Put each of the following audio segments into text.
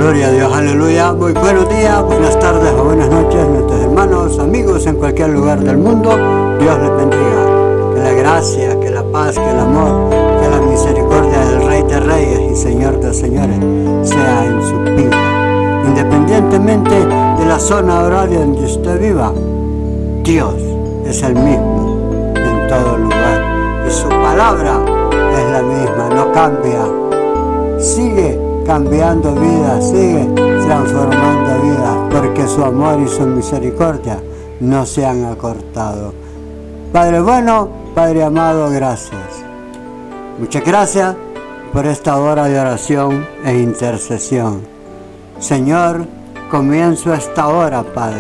Gloria a Dios, aleluya. Muy buenos días, buenas tardes o buenas noches, nuestros hermanos, amigos en cualquier lugar del mundo. Dios les bendiga. Que la gracia, que la paz, que el amor, que la misericordia del Rey de Reyes y Señor de Señores sea en su vida. Independientemente de la zona horaria donde usted viva, Dios es el mismo en todo lugar. Y su palabra es la misma, no cambia. Sigue cambiando vidas, sigue transformando vidas, porque su amor y su misericordia no se han acortado. Padre bueno, Padre amado, gracias. Muchas gracias por esta hora de oración e intercesión. Señor, comienzo esta hora, Padre,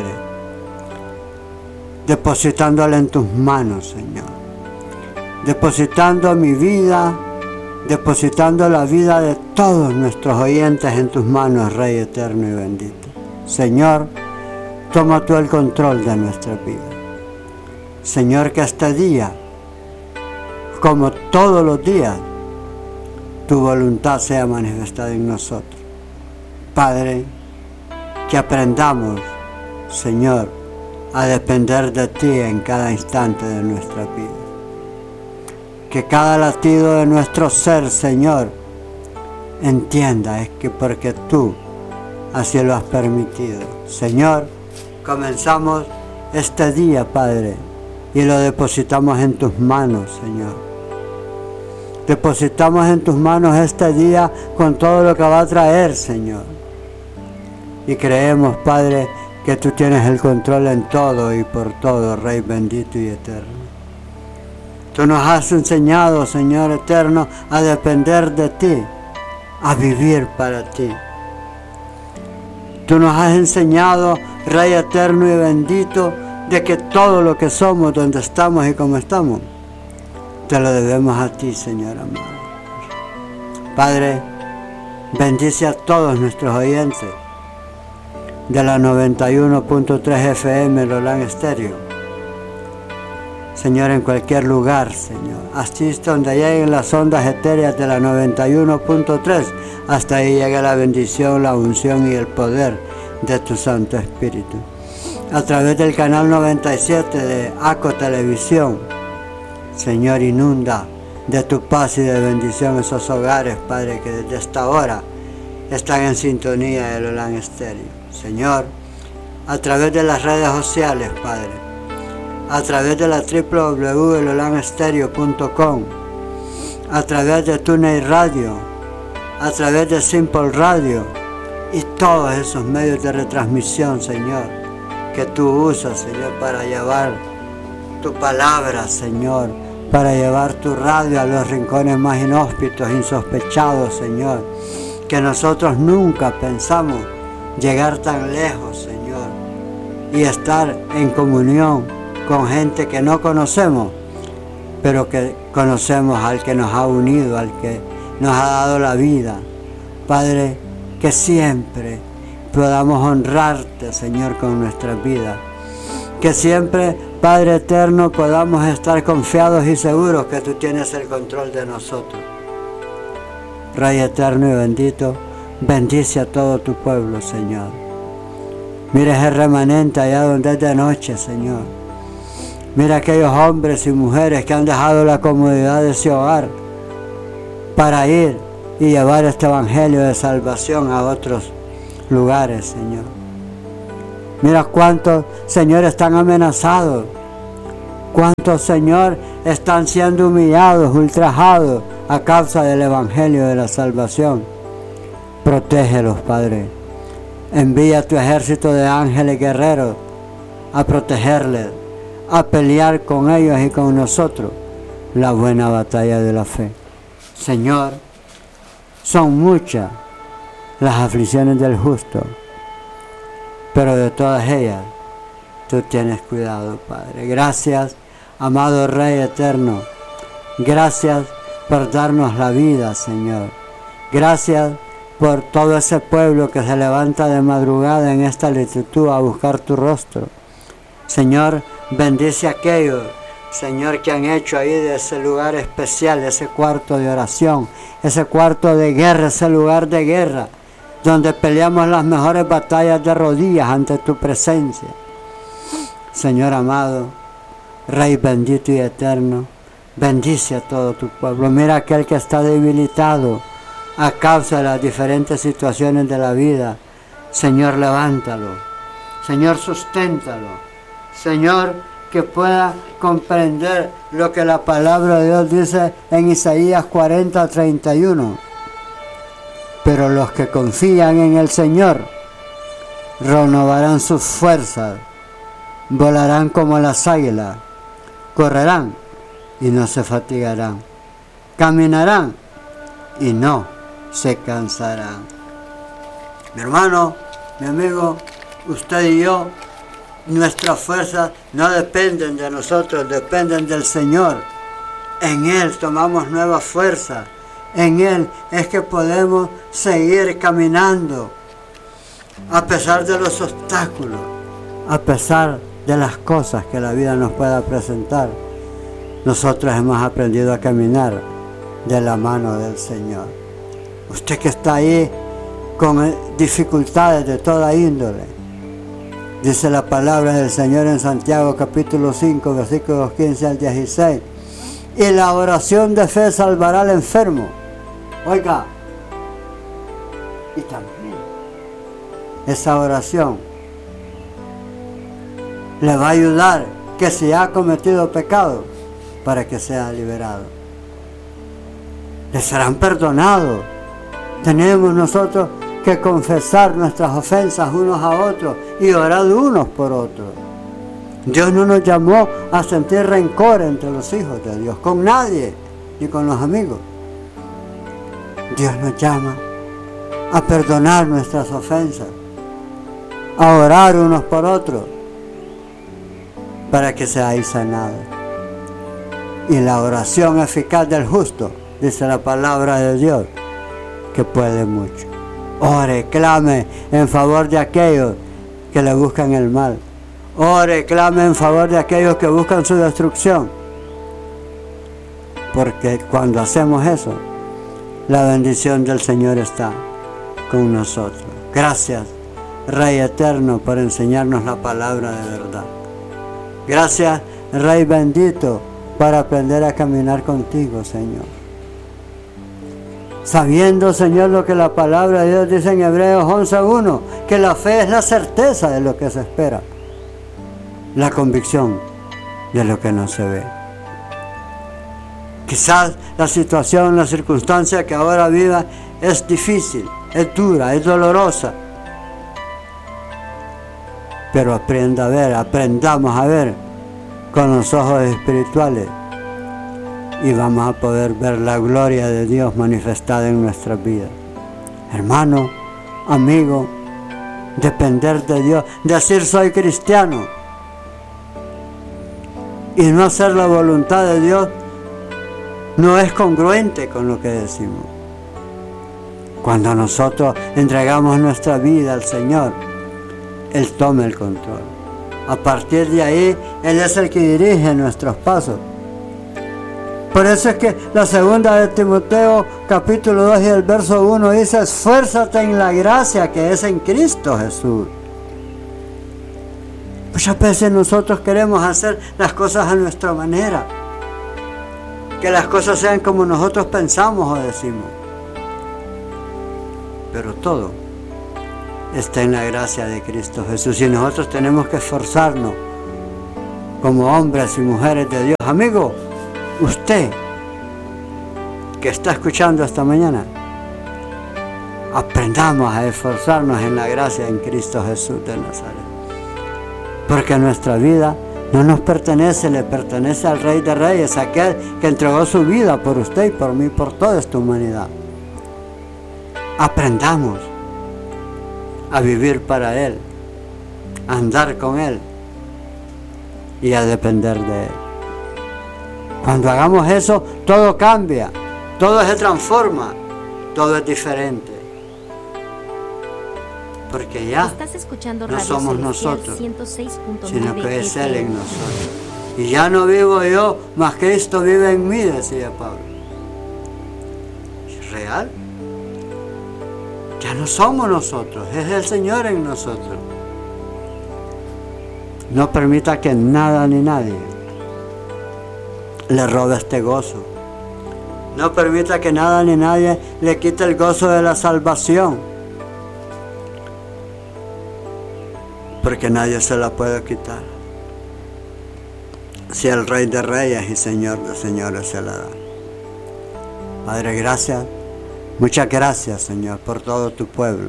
depositándola en tus manos, Señor. Depositando mi vida, depositando la vida de todos nuestros oyentes en tus manos, Rey eterno y bendito. Señor, toma tú el control de nuestra vida. Señor, que este día, como todos los días, tu voluntad sea manifestada en nosotros. Padre, que aprendamos, Señor, a depender de ti en cada instante de nuestra vida. Que cada latido de nuestro ser, Señor, entienda es que porque tú así lo has permitido. Señor, comenzamos este día, Padre, y lo depositamos en tus manos, Señor. Depositamos en tus manos este día con todo lo que va a traer, Señor. Y creemos, Padre, que tú tienes el control en todo y por todo, Rey bendito y eterno. Tú nos has enseñado, Señor eterno, a depender de ti, a vivir para ti. Tú nos has enseñado, Rey eterno y bendito, de que todo lo que somos, donde estamos y como estamos, te lo debemos a ti, Señor amado. Padre, bendice a todos nuestros oyentes de la 91.3 FM Roland Estéreo. Señor, en cualquier lugar, Señor. Asiste donde lleguen las ondas etéreas de la 91.3. Hasta ahí llega la bendición, la unción y el poder de tu Santo Espíritu. A través del canal 97 de ACO Televisión, Señor, inunda de tu paz y de bendición esos hogares, Padre, que desde esta hora están en sintonía del Roland Estéreo. Señor, a través de las redes sociales, Padre, a través de la www.elolandestereo.com, a través de TuneIn Radio, a través de Simple Radio y todos esos medios de retransmisión, Señor, que tú usas, Señor, para llevar tu palabra, Señor, para llevar tu radio a los rincones más inhóspitos, insospechados, Señor, que nosotros nunca pensamos llegar tan lejos, Señor, y estar en comunión con gente que no conocemos, pero que conocemos al que nos ha unido, al que nos ha dado la vida. Padre, que siempre podamos honrarte, Señor, con nuestras vidas. Que siempre, Padre eterno, podamos estar confiados y seguros que tú tienes el control de nosotros. Rey eterno y bendito, bendice a todo tu pueblo, Señor. Mira ese remanente allá donde es de noche, Señor. Mira aquellos hombres y mujeres que han dejado la comodidad de ese hogar para ir y llevar este evangelio de salvación a otros lugares, Señor. Mira cuántos, Señor, están amenazados. Cuántos, Señor, están siendo humillados, ultrajados a causa del evangelio de la salvación. Protégelos, Padre. Envía tu ejército de ángeles guerreros a protegerles, a pelear con ellos y con nosotros la buena batalla de la fe. Señor, son muchas las aflicciones del justo, pero de todas ellas tú tienes cuidado, Padre. Gracias, amado Rey eterno. Gracias por darnos la vida, Señor. Gracias por todo ese pueblo que se levanta de madrugada en esta latitud a buscar tu rostro. Señor, bendice a aquellos, Señor, que han hecho ahí de ese lugar especial, ese cuarto de oración, ese cuarto de guerra, ese lugar de guerra, donde peleamos las mejores batallas de rodillas ante tu presencia. Señor amado, Rey bendito y eterno, bendice a todo tu pueblo. Mira aquel que está debilitado a causa de las diferentes situaciones de la vida. Señor, levántalo. Señor, susténtalo. Señor, que pueda comprender lo que la palabra de Dios dice en Isaías 40:31. Pero los que confían en el Señor renovarán sus fuerzas, volarán como las águilas, correrán y no se fatigarán, caminarán y no se cansarán. Mi hermano, mi amigo, usted y yo, nuestras fuerzas no dependen de nosotros, dependen del Señor. En Él tomamos nueva fuerza. En Él es que podemos seguir caminando a pesar de los obstáculos, a pesar de las cosas que la vida nos pueda presentar. Nosotros hemos aprendido a caminar de la mano del Señor. Usted que está ahí con dificultades de toda índole, dice la palabra del Señor en Santiago capítulo 5, versículos 15 al 16. Y la oración de fe salvará al enfermo. Oiga, y también esa oración le va a ayudar que si ha cometido pecado, para que sea liberado. Le serán perdonados. Tenemos nosotros que confesar nuestras ofensas unos a otros y orar unos por otros. Dios no nos llamó a sentir rencor entre los hijos de Dios, con nadie, ni con los amigos. Dios nos llama a perdonar nuestras ofensas, a orar unos por otros, para que seáis sanados. Y la oración eficaz del justo, dice la palabra de Dios, que puede mucho. Ore, clame en favor de aquellos que le buscan el mal. Ore, clame en favor de aquellos que buscan su destrucción. Porque cuando hacemos eso, la bendición del Señor está con nosotros. Gracias, Rey eterno, por enseñarnos la palabra de verdad. Gracias, Rey bendito, para aprender a caminar contigo, Señor. Sabiendo, Señor, lo que la palabra de Dios dice en Hebreos 11:1, que la fe es la certeza de lo que se espera, la convicción de lo que no se ve. Quizás la situación, la circunstancia que ahora viva es difícil, es dura, es dolorosa. Pero aprendamos a ver con los ojos espirituales y vamos a poder ver la gloria de Dios manifestada en nuestras vidas. Hermano, amigo, depender de Dios, decir soy cristiano y no hacer la voluntad de Dios no es congruente con lo que decimos. Cuando nosotros entregamos nuestra vida al Señor, Él toma el control. A partir de ahí, Él es el que dirige nuestros pasos. Por eso es que la segunda de Timoteo, capítulo 2 y el verso 1 dice: esfuérzate en la gracia que es en Cristo Jesús. Muchas veces nosotros queremos hacer las cosas a nuestra manera, que las cosas sean como nosotros pensamos o decimos. Pero todo está en la gracia de Cristo Jesús y nosotros tenemos que esforzarnos como hombres y mujeres de Dios. Amigo, usted que está escuchando esta mañana, aprendamos a esforzarnos en la gracia en Cristo Jesús de Nazaret. Porque nuestra vida no nos pertenece, le pertenece al Rey de Reyes, aquel que entregó su vida por usted y por mí, por toda esta humanidad. Aprendamos a vivir para Él, a andar con Él y a depender de Él. Cuando hagamos eso, todo cambia, todo se transforma, todo es diferente. Porque ya no somos nosotros, sino que es Él en nosotros. Y ya no vivo yo, mas Cristo vive en mí, decía Pablo. ¿Es real? Ya no somos nosotros, es el Señor en nosotros. No permita que nada ni nadie le robe este gozo. No permita que nada ni nadie le quite el gozo de la salvación. Porque nadie se la puede quitar. Si el Rey de Reyes y Señor de Señores se la da. Padre, gracias. Muchas gracias, Señor, por todo tu pueblo.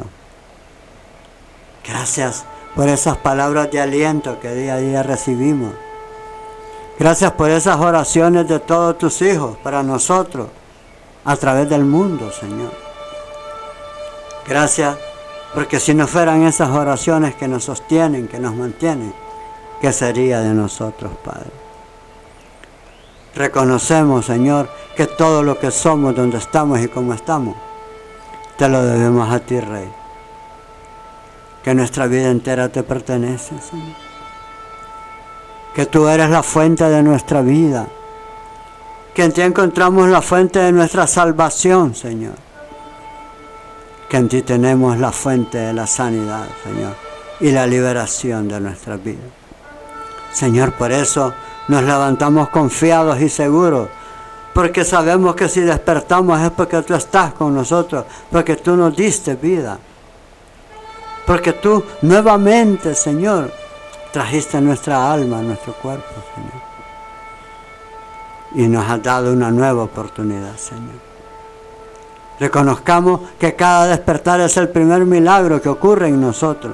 Gracias por esas palabras de aliento que día a día recibimos. Gracias por esas oraciones de todos tus hijos para nosotros a través del mundo, Señor. Gracias porque si no fueran esas oraciones que nos sostienen, que nos mantienen, ¿qué sería de nosotros, Padre? Reconocemos, Señor, que todo lo que somos, donde estamos y cómo estamos, te lo debemos a ti, Rey. Que nuestra vida entera te pertenece, Señor. Que tú eres la fuente de nuestra vida. Que en ti encontramos la fuente de nuestra salvación, Señor. Que en ti tenemos la fuente de la sanidad, Señor, y la liberación de nuestra vida. Señor, por eso nos levantamos confiados y seguros, porque sabemos que si despertamos es porque tú estás con nosotros, porque tú nos diste vida, porque tú nuevamente, Señor, trajiste nuestra alma, nuestro cuerpo, Señor, y nos has dado una nueva oportunidad, Señor. Reconozcamos que cada despertar es el primer milagro que ocurre en nosotros,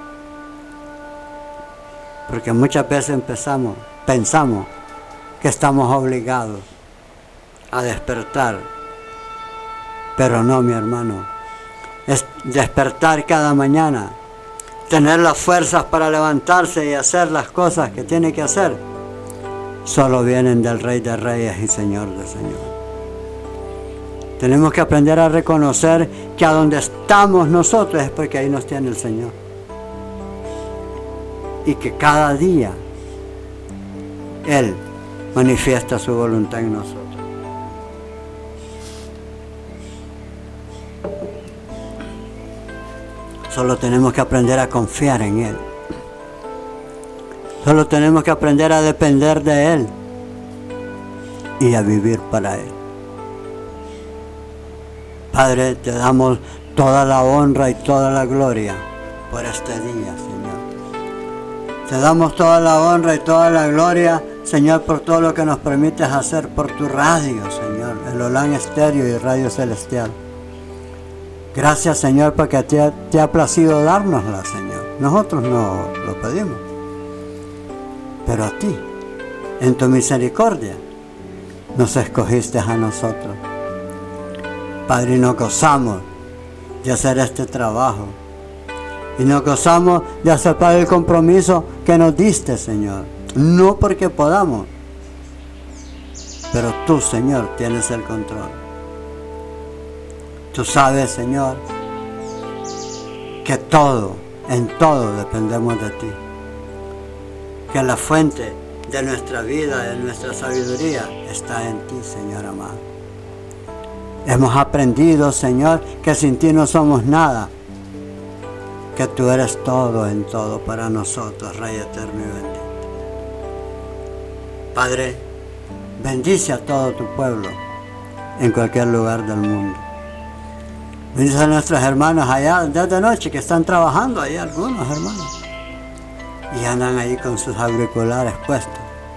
porque muchas veces pensamos que estamos obligados a despertar, pero no, mi hermano. Es despertar cada mañana, tener las fuerzas para levantarse y hacer las cosas que tiene que hacer, solo vienen del Rey de Reyes y Señor de Señores. Tenemos que aprender a reconocer que a donde estamos nosotros es porque ahí nos tiene el Señor. Y que cada día Él manifiesta su voluntad en nosotros. Solo tenemos que aprender a confiar en Él. Solo tenemos que aprender a depender de Él y a vivir para Él. Padre, te damos toda la honra y toda la gloria por este día, Señor. Te damos toda la honra y toda la gloria, Señor, por todo lo que nos permites hacer por tu radio, Señor, el Olán Estéreo y Radio Celestial. Gracias, Señor, porque te ha placido dárnosla, Señor. Nosotros no lo pedimos, pero a ti, en tu misericordia, nos escogiste a nosotros. Padre, y nos gozamos de hacer este trabajo. Y nos gozamos de aceptar el compromiso que nos diste, Señor. No porque podamos, pero tú, Señor, tienes el control. Tú sabes, Señor, que en todo dependemos de ti. Que la fuente de nuestra vida, de nuestra sabiduría, está en ti, Señor amado. Hemos aprendido, Señor, que sin ti no somos nada. Que tú eres todo en todo para nosotros, Rey eterno y bendito. Padre, bendice a todo tu pueblo en cualquier lugar del mundo. Bendice a nuestros hermanos allá desde noche que están trabajando, ahí algunos hermanos, y andan ahí con sus auriculares puestos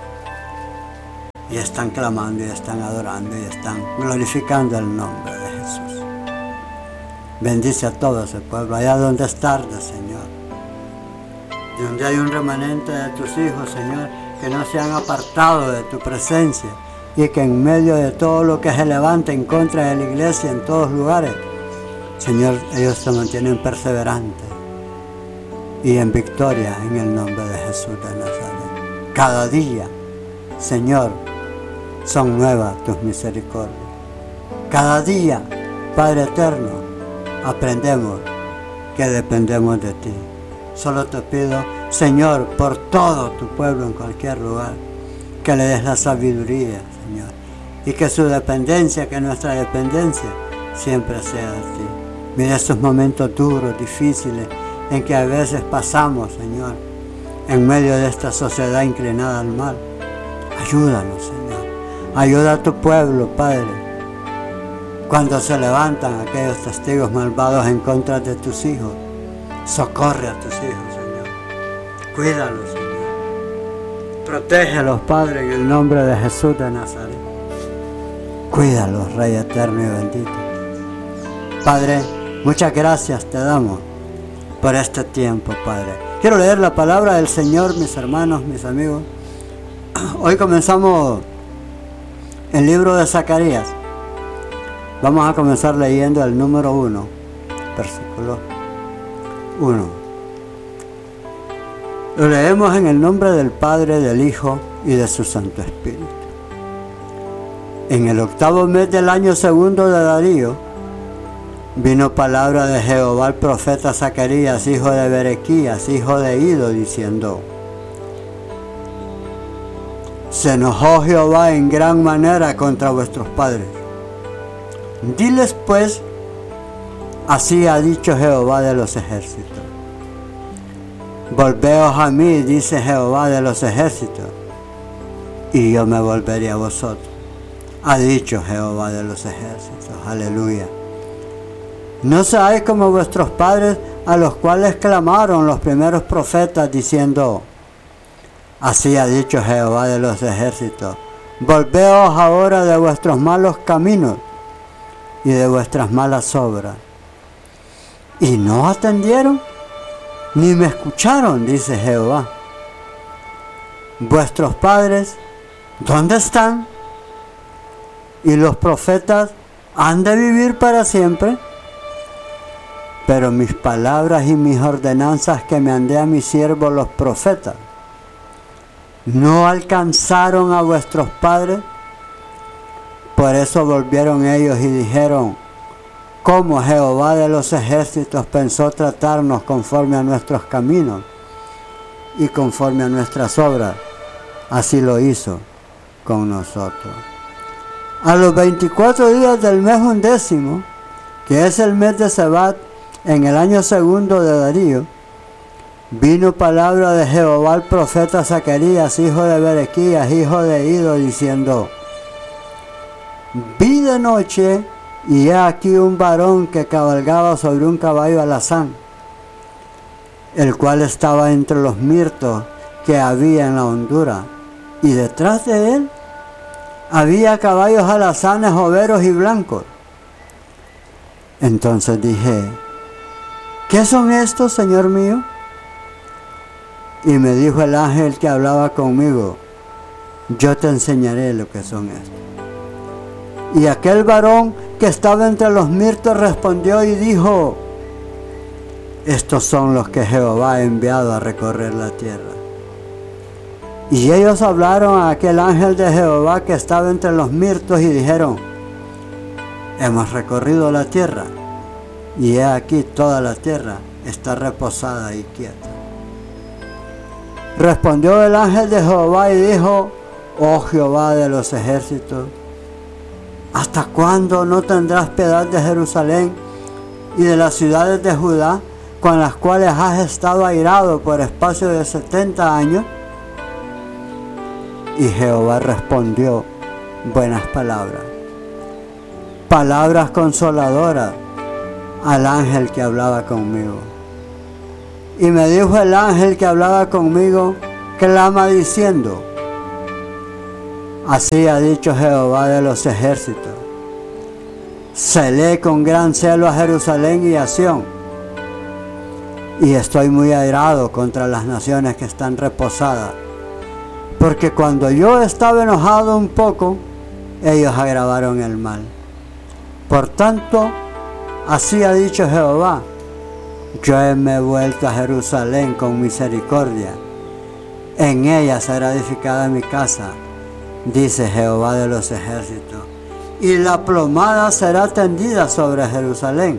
y están clamando y están adorando y están glorificando el nombre de Jesús. Bendice a todo ese pueblo allá donde es tarde, Señor, donde hay un remanente de tus hijos, Señor, que no se han apartado de tu presencia y que en medio de todo lo que se levanta en contra de la iglesia en todos lugares, Señor, ellos se mantienen perseverantes y en victoria en el nombre de Jesús de Nazaret. Cada día, Señor, son nuevas tus misericordias. Cada día, Padre eterno, aprendemos que dependemos de ti. Solo te pido, Señor, por todo tu pueblo en cualquier lugar, que le des la sabiduría, Señor, y que su dependencia, que nuestra dependencia, siempre sea de ti. Mira estos momentos duros, difíciles, en que a veces pasamos, Señor, en medio de esta sociedad inclinada al mal. Ayúdanos, Señor. Ayuda a tu pueblo, Padre. Cuando se levantan aquellos testigos malvados en contra de tus hijos, socorre a tus hijos, Señor. Cuídalos, Señor. Protégelos, Padre, en el nombre de Jesús de Nazaret. Cuídalos, Rey eterno y bendito. Padre, muchas gracias te damos por este tiempo, Padre. Quiero leer la palabra del Señor, mis hermanos, mis amigos. Hoy comenzamos el libro de Zacarías. Vamos a comenzar leyendo el número 1, versículo 1. Lo leemos en el nombre del Padre, del Hijo y de su Santo Espíritu. En el 8º mes del año 2 de Darío, vino palabra de Jehová al profeta Zacarías, hijo de Berequías, hijo de Ido, diciendo: Se enojó Jehová en gran manera contra vuestros padres. Diles pues, así ha dicho Jehová de los ejércitos. Volveos a mí, dice Jehová de los ejércitos, y yo me volveré a vosotros. Ha dicho Jehová de los ejércitos. Aleluya. No seáis como vuestros padres, a los cuales clamaron los primeros profetas, diciendo: Así ha dicho Jehová de los ejércitos. Volveos ahora de vuestros malos caminos y de vuestras malas obras. Y no atendieron, ni me escucharon, dice Jehová. Vuestros padres, ¿dónde están? Y los profetas han de vivir para siempre. Pero mis palabras y mis ordenanzas que mandé a mis siervos los profetas, ¿no alcanzaron a vuestros padres? Por eso volvieron ellos y dijeron: ¿Cómo Jehová de los ejércitos pensó tratarnos conforme a nuestros caminos y conforme a nuestras obras? Así lo hizo con nosotros. A los 24 días del mes 11, que es el mes de Sebat, en el año 2 de Darío, vino palabra de Jehová al profeta Zacarías, hijo de Berequías, hijo de Ido, diciendo: Vi de noche, y he aquí un varón que cabalgaba sobre un caballo alazán, el cual estaba entre los mirtos que había en la hondura, y detrás de él había caballos alazanes, overos y blancos. Entonces dije: ¿Qué son estos, Señor mío? Y me dijo el ángel que hablaba conmigo: Yo te enseñaré lo que son estos. Y aquel varón que estaba entre los mirtos respondió y dijo: Estos son los que Jehová ha enviado a recorrer la tierra. Y ellos hablaron a aquel ángel de Jehová que estaba entre los mirtos y dijeron: Hemos recorrido la tierra, y he aquí toda la tierra está reposada y quieta. Respondió el ángel de Jehová y dijo: Oh Jehová de los ejércitos, ¿hasta cuándo no tendrás piedad de Jerusalén y de las ciudades de Judá, con las cuales has estado airado por espacio de 70 años? Y Jehová respondió buenas palabras, palabras consoladoras al ángel que hablaba conmigo. Y me dijo el ángel que hablaba conmigo: clama diciendo: Así ha dicho Jehová de los ejércitos, celé con gran celo a Jerusalén y a Sión, y estoy muy airado contra las naciones que están reposadas, porque cuando yo estaba enojado un poco, ellos agravaron el mal. Por tanto, así ha dicho Jehová: yo me he vuelto a Jerusalén con misericordia, en ella será edificada mi casa, dice Jehová de los ejércitos, y la plomada será tendida sobre Jerusalén.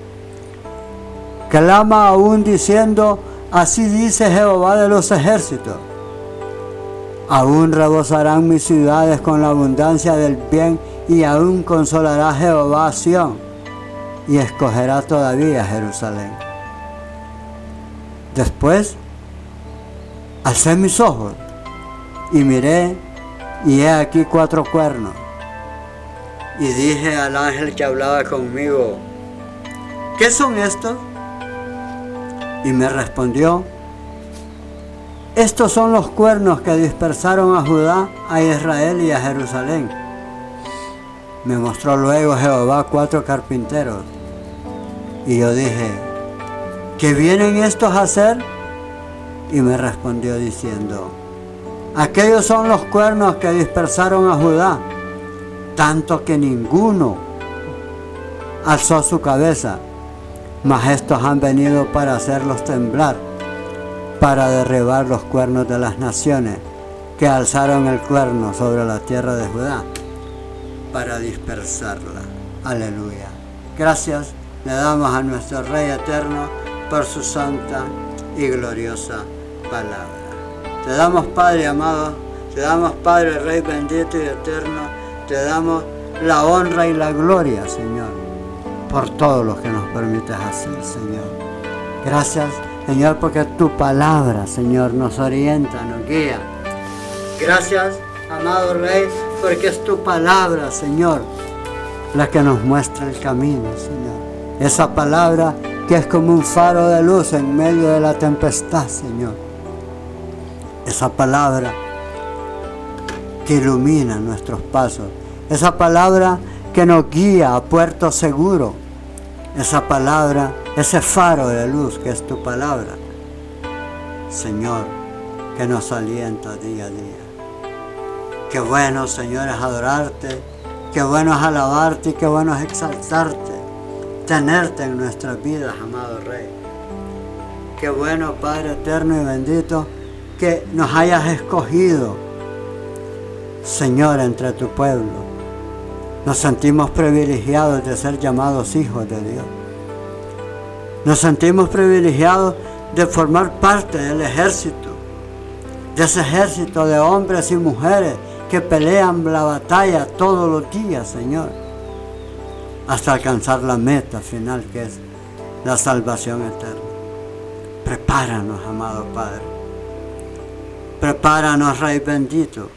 Clama aún diciendo: así dice Jehová de los ejércitos, aún rebosarán mis ciudades con la abundancia del bien, y aún consolará Jehová a Sión, y escogerá todavía Jerusalén. Después alcé mis ojos y miré, y he aquí 4 cuernos. Y dije al ángel que hablaba conmigo: ¿qué son estos? Y me respondió: estos son los cuernos que dispersaron a Judá, a Israel y a Jerusalén. Me mostró luego Jehová 4 carpinteros. Y yo dije: ¿qué vienen estos a hacer? Y me respondió diciendo: aquellos son los cuernos que dispersaron a Judá, tanto que ninguno alzó su cabeza, mas estos han venido para hacerlos temblar, para derribar los cuernos de las naciones que alzaron el cuerno sobre la tierra de Judá, para dispersarla. Aleluya. Gracias le damos a nuestro Rey eterno por su santa y gloriosa palabra. Te damos, Padre amado, te damos, Padre Rey bendito y eterno, te damos la honra y la gloria, Señor, por todo lo que nos permites hacer, Señor. Gracias, Señor, porque tu palabra, Señor, nos orienta, nos guía. Gracias, amado Rey, porque es tu palabra, Señor, la que nos muestra el camino, Señor. Esa palabra que es como un faro de luz en medio de la tempestad, Señor. Esa palabra que ilumina nuestros pasos. Esa palabra que nos guía a puerto seguro. Esa palabra, ese faro de luz que es tu palabra, Señor, que nos alienta día a día. Qué bueno, Señor, es adorarte, qué bueno es alabarte y qué bueno es exaltarte, tenerte en nuestras vidas, amado Rey. Qué bueno, Padre eterno y bendito, que nos hayas escogido, Señor, entre tu pueblo. Nos sentimos privilegiados de ser llamados hijos de Dios. Nos sentimos privilegiados de formar parte del ejército, de ese ejército de hombres y mujeres que pelean la batalla todos los días, Señor, hasta alcanzar la meta final, que es la salvación eterna. Prepáranos, amado Padre. Prepáranos, Rey bendito,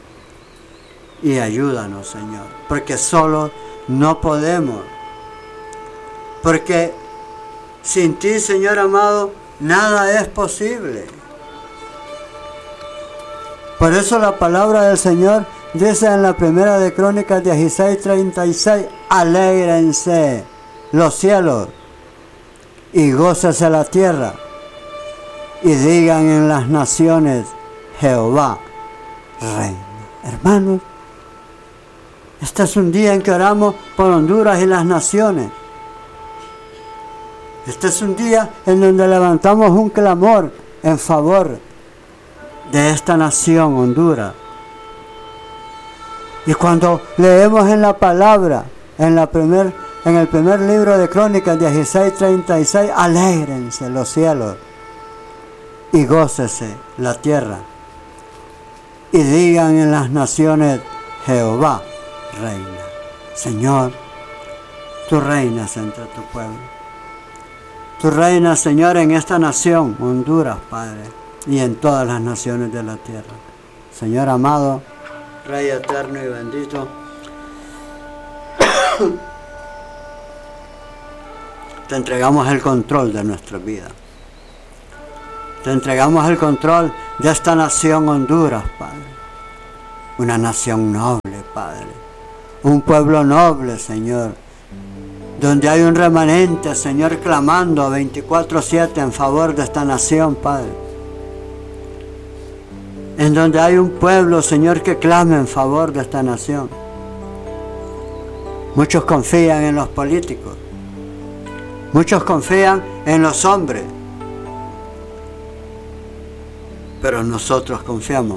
y ayúdanos, Señor, porque solo no podemos, porque sin ti, Señor amado, nada es posible. Por eso la palabra del Señor dice en la primera de Crónicas 16:36, alégrense los cielos y gócese la tierra, y digan en las naciones: Jehová reina. Hermanos, este es un día en que oramos por Honduras y las naciones. Este es un día en donde levantamos un clamor en favor de esta nación, Honduras. Y cuando leemos en la palabra, en el primer libro de Crónicas 16:36, alégrense los cielos y gócese la tierra, y digan en las naciones: Jehová reina. Señor, tú reinas entre tu pueblo. Tú reinas, Señor, en esta nación, Honduras, Padre, y en todas las naciones de la tierra. Señor amado, Rey eterno y bendito, te entregamos el control de nuestra vida. Te entregamos el control de esta nación Honduras, Padre. Una nación noble, Padre. Un pueblo noble, Señor. Donde hay un remanente, Señor, clamando 24/7 en favor de esta nación, Padre. En donde hay un pueblo, Señor, que clama en favor de esta nación. Muchos confían en los políticos. Muchos confían en los hombres. Pero nosotros confiamos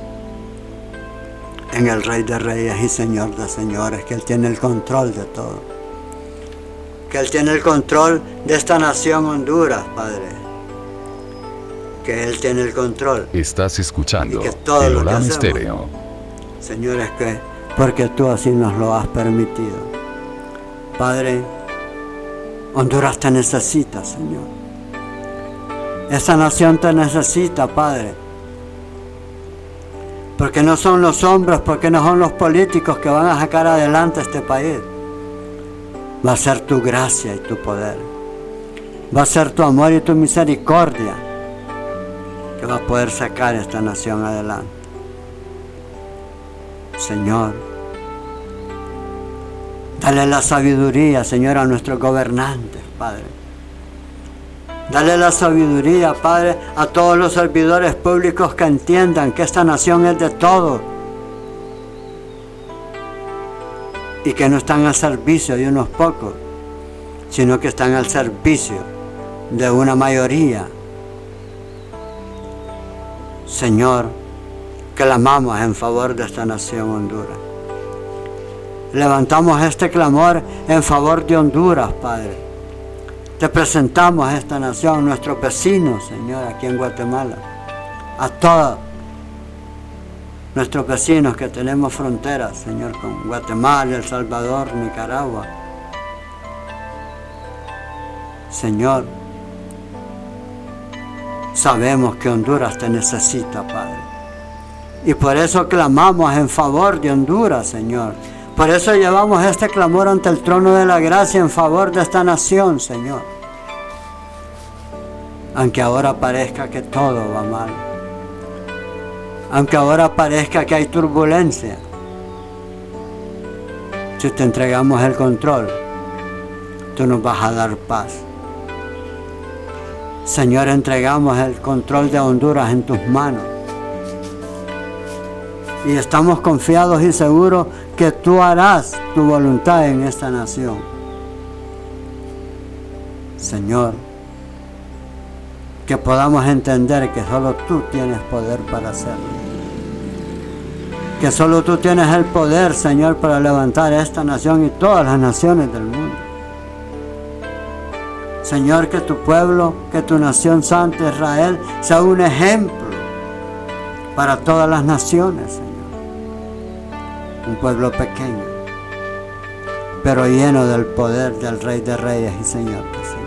en el Rey de Reyes y Señor de Señores, que Él tiene el control de todo. Que Él tiene el control de esta nación Honduras, Padre. Que Él tiene el control. Estás escuchando el Olam Estéreo. Señor, es que porque tú así nos lo has permitido. Padre, Honduras te necesita, Señor. Esta nación te necesita, Padre. Porque no son los hombres, porque no son los políticos que van a sacar adelante este país. Va a ser tu gracia y tu poder. Va a ser tu amor y tu misericordia que va a poder sacar esta nación adelante. Señor, dale la sabiduría, Señor, a nuestros gobernantes, Padre. Dale la sabiduría, Padre, a todos los servidores públicos que entiendan que esta nación es de todos y que no están al servicio de unos pocos, sino que están al servicio de una mayoría. Señor, clamamos en favor de esta nación Honduras. Levantamos este clamor en favor de Honduras, Padre. Te presentamos a esta nación, nuestros vecinos, Señor, aquí en Guatemala, a todos nuestros vecinos que tenemos fronteras, Señor, con Guatemala, El Salvador, Nicaragua. Señor, sabemos que Honduras te necesita, Padre. Y por eso clamamos en favor de Honduras, Señor. Por eso llevamos este clamor ante el trono de la gracia en favor de esta nación, Señor. Aunque ahora parezca que todo va mal. Aunque ahora parezca que hay turbulencia. Si te entregamos el control, tú nos vas a dar paz. Señor, entregamos el control de Honduras en tus manos. Y estamos confiados y seguros que tú harás tu voluntad en esta nación. Señor, que podamos entender que solo tú tienes poder para hacerlo. Que solo tú tienes el poder, Señor, para levantar esta nación y todas las naciones del mundo. Señor, que tu pueblo, que tu nación santa Israel sea un ejemplo para todas las naciones, Señor. Un pueblo pequeño, pero lleno del poder del Rey de Reyes y Señor de Señores.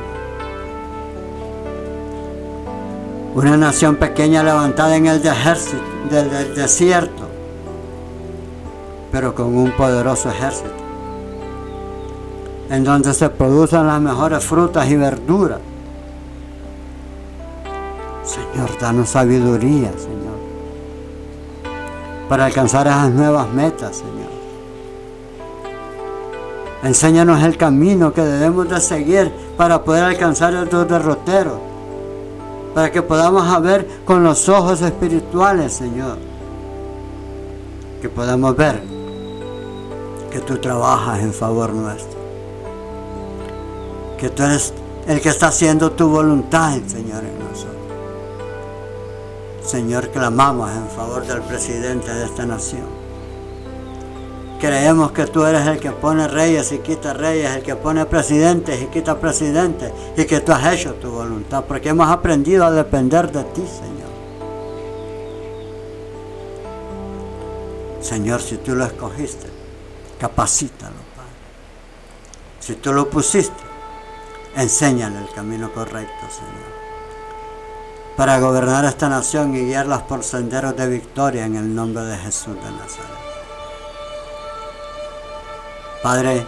Una nación pequeña levantada en el del desierto, pero con un poderoso ejército, en donde se producen las mejores frutas y verduras. Señor, danos sabiduría, Señor, para alcanzar esas nuevas metas, Señor. Enséñanos el camino que debemos de seguir para poder alcanzar estos derroteros, para que podamos ver con los ojos espirituales, Señor, que podamos ver que tú trabajas en favor nuestro, que tú eres el que está haciendo tu voluntad, Señor, en nosotros. Señor, clamamos en favor del presidente de esta nación. Creemos que tú eres el que pone reyes y quita reyes, el que pone presidentes y quita presidentes, y que tú has hecho tu voluntad, porque hemos aprendido a depender de ti, Señor. Señor, si tú lo escogiste, capacítalo, Padre. Si tú lo pusiste, enséñale el camino correcto, Señor, para gobernar esta nación y guiarlas por senderos de victoria en el nombre de Jesús de Nazaret. Padre,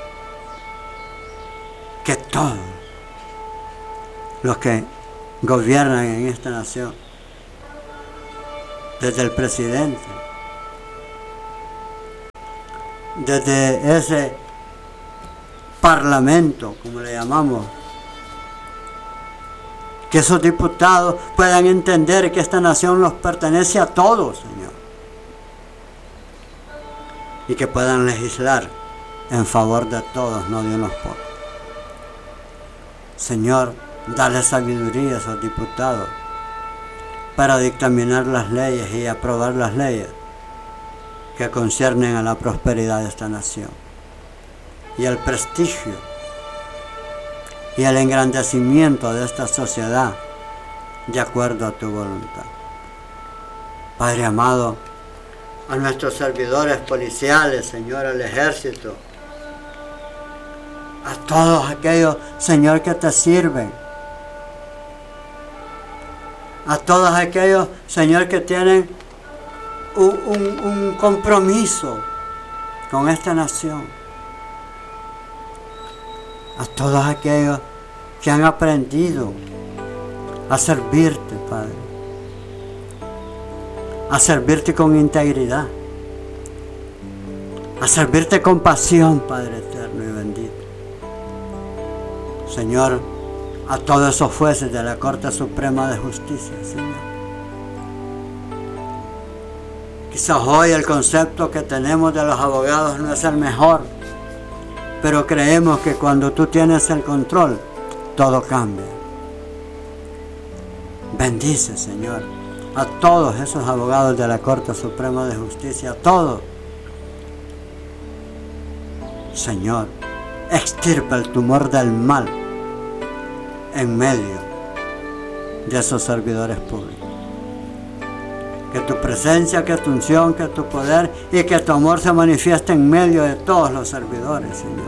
que todos los que gobiernan en esta nación, desde el presidente, desde ese parlamento, como le llamamos, que esos diputados puedan entender que esta nación nos pertenece a todos, Señor, y que puedan legislar en favor de todos, no de unos pocos. Señor, dale sabiduría a esos diputados para dictaminar las leyes y aprobar las leyes que conciernen a la prosperidad de esta nación y al prestigio y al engrandecimiento de esta sociedad de acuerdo a tu voluntad. Padre amado, a nuestros servidores policiales, Señor, al ejército, a todos aquellos, Señor, que te sirven, a todos aquellos, Señor, que tienen un compromiso con esta nación, a todos aquellos que han aprendido a servirte, Padre, a servirte con integridad, a servirte con pasión, Padre eterno y bendito. Señor, a todos esos jueces de la Corte Suprema de Justicia, Señor. Quizás hoy el concepto que tenemos de los abogados no es el mejor, pero creemos que cuando tú tienes el control, todo cambia. Bendice, Señor, a todos esos abogados de la Corte Suprema de Justicia, a todos. Señor, extirpa el tumor del mal en medio de esos servidores públicos. Que tu presencia, que tu unción, que tu poder y que tu amor se manifieste en medio de todos los servidores, Señor.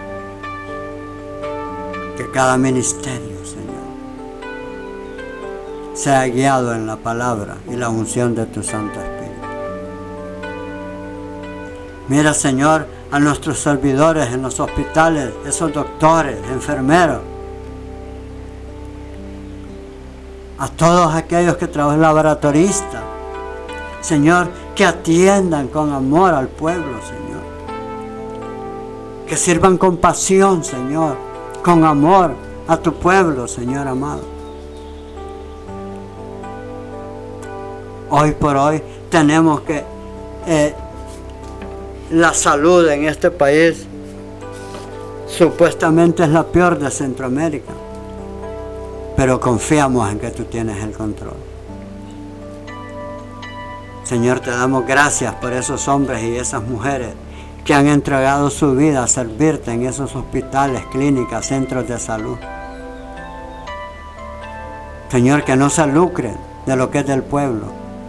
Que cada ministerio, Señor, sea guiado en la palabra y la unción de tu Santo Espíritu. Mira, Señor, a nuestros servidores en los hospitales, esos doctores, enfermeros, a todos aquellos que trabajan, laboratoristas, Señor, que atiendan con amor al pueblo, Señor, que sirvan con pasión, Señor, con amor a tu pueblo, Señor amado. Hoy por hoy tenemos que la salud en este país supuestamente es la peor de Centroamérica, pero confiamos en que tú tienes el control. Señor, te damos gracias por esos hombres y esas mujeres que han entregado su vida a servirte en esos hospitales, clínicas, centros de salud. Señor, que no se lucren de lo que es del pueblo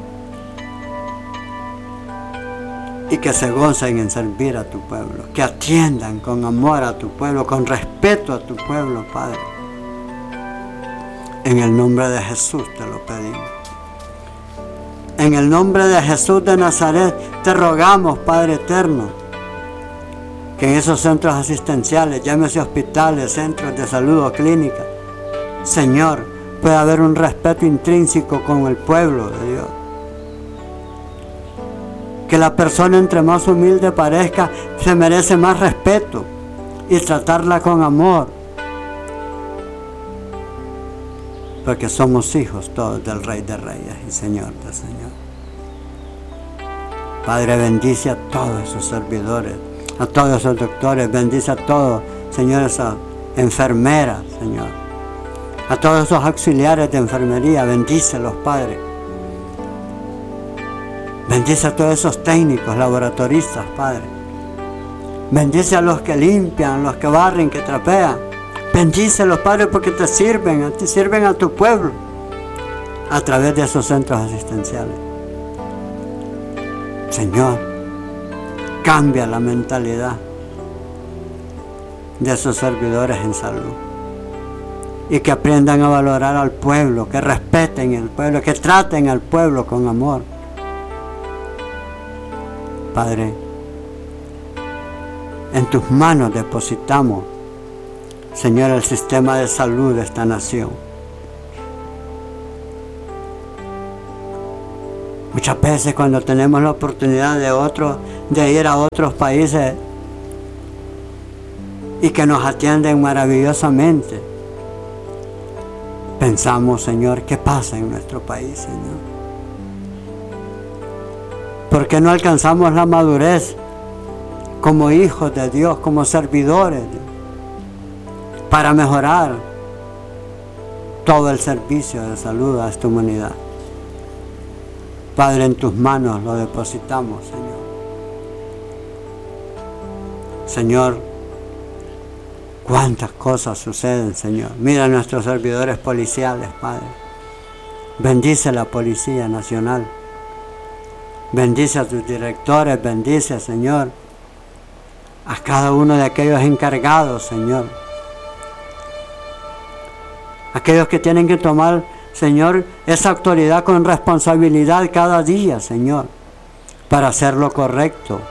y que se gocen en servir a tu pueblo, que atiendan con amor a tu pueblo, con respeto a tu pueblo, Padre. En el nombre de Jesús te lo pedimos. En el nombre de Jesús de Nazaret te rogamos, Padre eterno, que en esos centros asistenciales, llámese hospitales, centros de salud o clínicas, Señor, pueda haber un respeto intrínseco con el pueblo de Dios. Que la persona entre más humilde parezca, se merece más respeto y tratarla con amor. Porque somos hijos todos del Rey de Reyes y Señor de Señor. Padre, bendice a todos esos servidores, a todos esos doctores, bendice a todos, Señor, esas enfermeras, Señor, a todos esos auxiliares de enfermería, bendícelos, Padre. Bendice a todos esos técnicos, laboratoristas, Padre. Bendice a los que limpian, los que barren, que trapean. Bendícelos, Padre, porque te sirven a tu pueblo a través de esos centros asistenciales. Señor, cambia la mentalidad de esos servidores en salud y que aprendan a valorar al pueblo, que respeten al pueblo, que traten al pueblo con amor. Padre, en tus manos depositamos, Señor, el sistema de salud de esta nación. Muchas veces cuando tenemos la oportunidad de ir a otros países y que nos atienden maravillosamente, pensamos, Señor, ¿qué pasa en nuestro país, Señor? ¿Por qué no alcanzamos la madurez como hijos de Dios, como servidores, para mejorar todo el servicio de salud a esta humanidad? Padre, en tus manos lo depositamos, Señor. Señor, cuántas cosas suceden, Señor. Mira a nuestros servidores policiales, Padre. Bendice la Policía Nacional. Bendice a tus directores, bendice, Señor, a cada uno de aquellos encargados, Señor. Aquellos que tienen que tomar, Señor, esa autoridad con responsabilidad cada día, Señor, para hacer lo correcto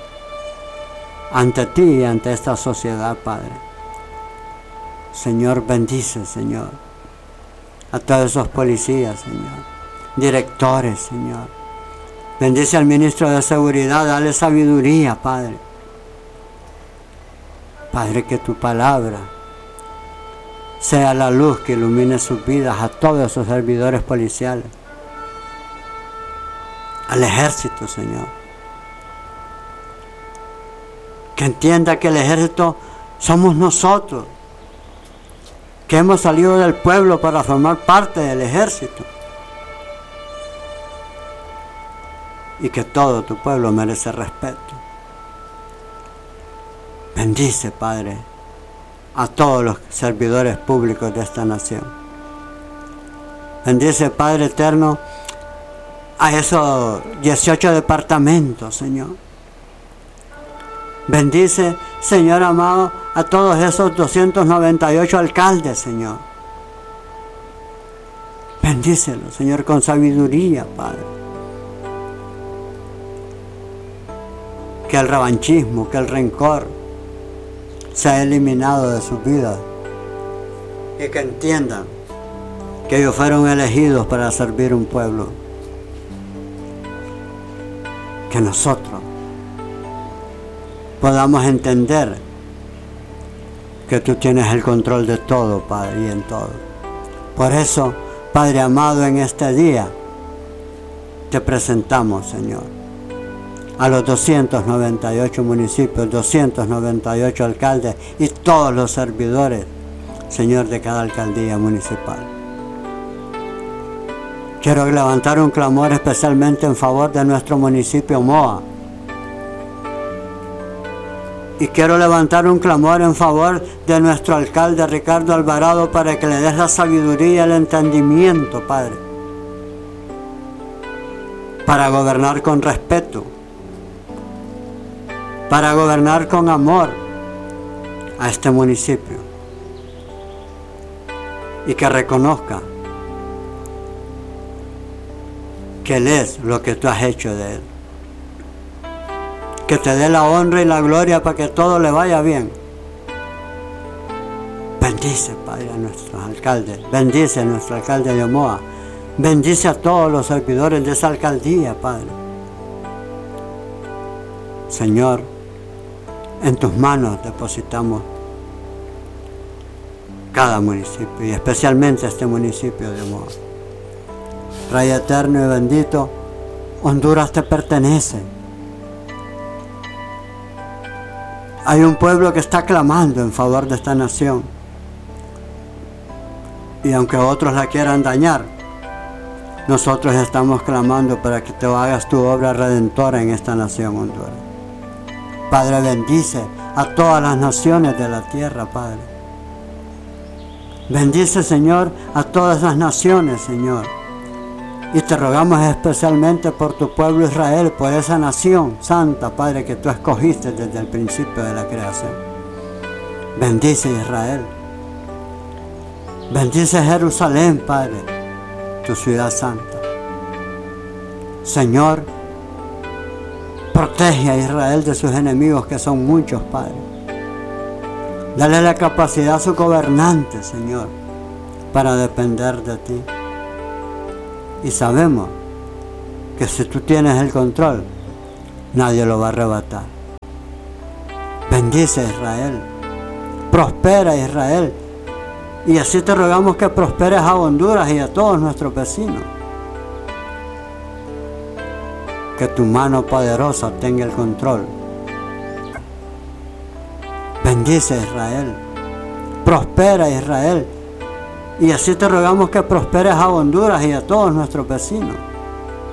ante ti y ante esta sociedad, Padre. Señor, bendice, Señor, a todos esos policías, Señor, directores, Señor. Bendice al ministro de Seguridad, dale sabiduría, Padre. Padre, que tu palabra sea la luz que ilumine sus vidas a todos esos servidores policiales, al ejército, Señor. Que entienda que el ejército somos nosotros, que hemos salido del pueblo para formar parte del ejército, y que todo tu pueblo merece respeto. Bendice, Padre, a todos los servidores públicos de esta nación. Bendice, Padre eterno, a esos 18 departamentos, Señor. Bendice, Señor amado, a todos esos 298 alcaldes, Señor. Bendícelos, Señor, con sabiduría, Padre. Que el revanchismo, que el rencor sea eliminado de sus vidas, y que entiendan que ellos fueron elegidos para servir un pueblo. Que nosotros podamos entender que tú tienes el control de todo, Padre, y en todo. Por eso, Padre amado, en este día te presentamos, Señor, a los 298 municipios, 298 alcaldes y todos los servidores, Señor, de cada alcaldía municipal. Quiero levantar un clamor especialmente en favor de nuestro municipio Moa. Y quiero levantar un clamor en favor de nuestro alcalde Ricardo Alvarado para que le des la sabiduría y el entendimiento, Padre, para gobernar con respeto, para gobernar con amor a este municipio, y que reconozca que Él es lo que tú has hecho de Él. Que te dé la honra y la gloria para que todo le vaya bien. Bendice, Padre, a nuestros alcaldes. Bendice a nuestro alcalde de Omoa. Bendice a todos los servidores de esa alcaldía, Padre. Señor, en tus manos depositamos cada municipio, y especialmente este municipio de Omoa. Rey eterno y bendito, Honduras te pertenece. Hay un pueblo que está clamando en favor de esta nación. Y aunque otros la quieran dañar, nosotros estamos clamando para que te hagas tu obra redentora en esta nación, Honduras. Padre, bendice a todas las naciones de la tierra, Padre. Bendice, Señor, a todas las naciones, Señor. Y te rogamos especialmente por tu pueblo Israel, por esa nación santa, Padre, que tú escogiste desde el principio de la creación. Bendice Israel. Bendice Jerusalén, Padre, tu ciudad santa. Señor, protege a Israel de sus enemigos, que son muchos, Padre. Dale la capacidad a sus gobernantes, Señor, para depender de ti. Y sabemos que si tú tienes el control, nadie lo va a arrebatar. Bendice a Israel. Prospera a Israel. Y así te rogamos que prosperes a Honduras y a todos nuestros vecinos. Que tu mano poderosa tenga el control. Bendice a Israel. Prospera a Israel. Y así te rogamos que prosperes a Honduras y a todos nuestros vecinos.